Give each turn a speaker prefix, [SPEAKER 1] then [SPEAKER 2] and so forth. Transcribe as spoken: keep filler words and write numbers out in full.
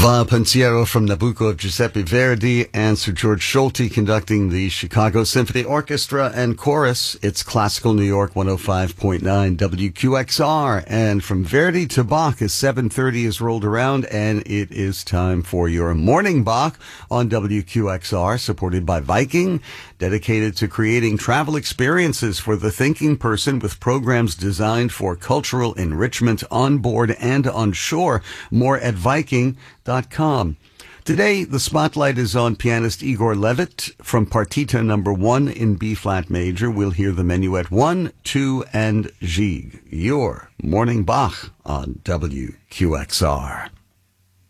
[SPEAKER 1] Va Pensiero from Nabucco of Giuseppe Verdi and Sir George Solti conducting the Chicago Symphony Orchestra and Chorus. It's Classical New York one oh five point nine W Q X R. And from Verdi to Bach as seven thirty is rolled around, and it is time for your Morning Bach on W Q X R, supported by Viking, dedicated to creating travel experiences for the thinking person with programs designed for cultural enrichment on board and on shore. More at Viking dot com. Today, the spotlight is on pianist Igor Levit from Partita number one in B-flat major. We'll hear the Minuet one, two, and Gigue. Your Morning Bach on W Q X R.